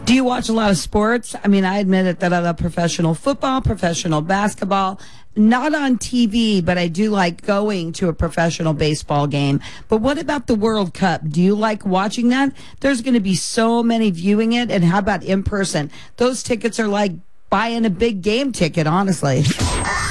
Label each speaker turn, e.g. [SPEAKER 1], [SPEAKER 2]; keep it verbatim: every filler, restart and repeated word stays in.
[SPEAKER 1] Do you watch a lot of sports? I mean, I admit it that I love professional football, professional basketball, not on T V, but I do like going to a professional baseball game. But what about the World Cup? Do you like watching that? There's going to be so many viewing it. And how about in person? Those tickets are like buying a big game ticket, honestly.